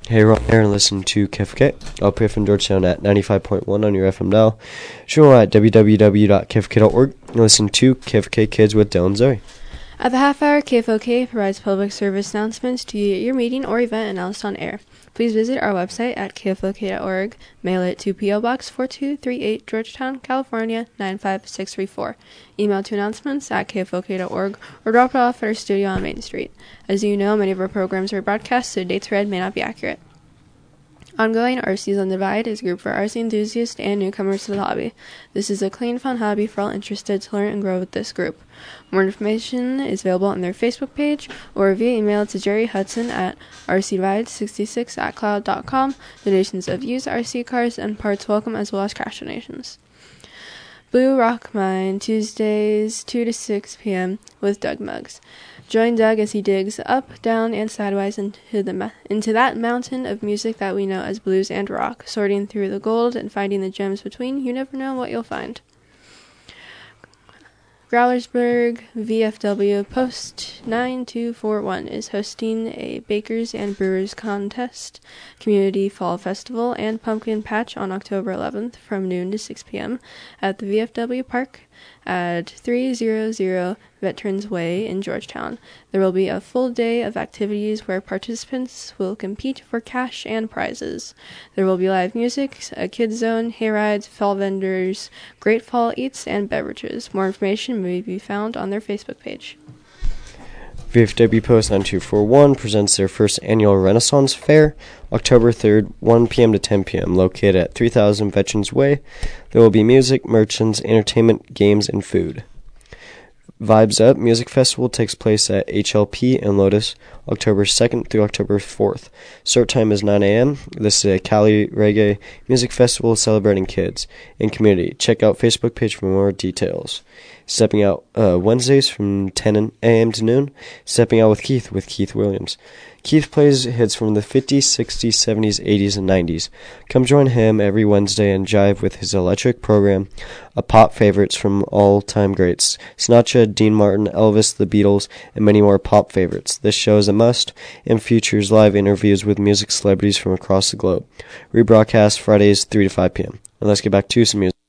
Hey, Ron here, and listen to KFK up here from Georgetown at 95.1 on your FM dial. Show at www.kfk.org and listen to KFK Kids with Dylan Zoe. At the half hour, KFOK provides public service announcements to get your meeting or event announced on air. Please visit our website at kfok.org, mail it to P.O. Box 4238, Georgetown, California, 95634. Email to announcements at kfok.org or drop it off at our studio on Main Street. As you know, many of our programs are broadcast, so dates read may not be accurate. Ongoing RCs on the Divide is a group for RC enthusiasts and newcomers to the hobby. This is a clean, fun hobby for all interested to learn and grow with this group. More information is available on their Facebook page or via email to Jerry Hudson at rcdivide66@cloud.com. Donations of used RC cars and parts welcome, as well as cash donations. Blue Rock Mine, Tuesdays 2 to 6 p.m. with Doug Muggs. Join Doug as he digs up, down, and sideways into that mountain of music that we know as blues and rock, sorting through the gold and finding the gems between. You never know what you'll find. Growlersburg VFW Post 9241 is hosting a Bakers and Brewers Contest, Community Fall Festival, and Pumpkin Patch on October 11th from noon to 6 p.m. at the VFW Park at 300 Veterans Way in Georgetown. There will be a full day of activities where participants will compete for cash and prizes. There will be live music, a kids zone, hay rides, fall vendors, great fall eats, and beverages. More information may be found on their Facebook page. VFW Post 9241 presents their first annual Renaissance Fair, October 3rd, 1 p.m. to 10 p.m., located at 3000 Veterans Way. There will be music, merchants, entertainment, games, and food. Vibes Up Music Festival takes place at HLP and Lotus, October 2nd through October 4th. Start time is 9 a.m. This is a Cali Reggae Music Festival celebrating kids and community. Check out Facebook page for more details. Stepping Out Wednesdays from 10 a.m. to noon. Stepping Out with Keith Williams. Keith plays hits from the 50s, 60s, 70s, 80s, and 90s. Come join him every Wednesday and jive with his electric program of pop favorites from all-time greats. Sinatra, Dean Martin, Elvis, The Beatles, and many more pop favorites. This show is a must and features live interviews with music celebrities from across the globe. Rebroadcast Fridays 3 to 5 p.m. And let's get back to some music.